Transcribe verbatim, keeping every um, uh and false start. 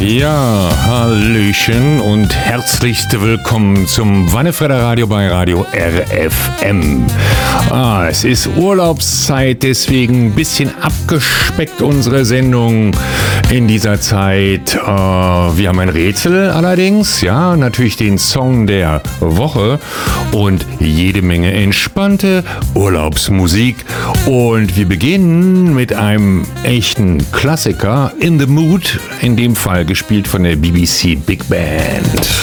Ja, hallöchen und herzlichst willkommen zum Wannefredder Radio bei Radio R F M. Ah, es ist Urlaubszeit, deswegen ein bisschen abgespeckt unsere Sendung in dieser Zeit. Äh, wir haben ein Rätsel allerdings, ja, natürlich den Song der Woche und jede Menge entspannte Urlaubsmusik. Und wir beginnen mit einem echten Klassiker, In the Mood, in dem Fall gespielt von der B B C Big Band.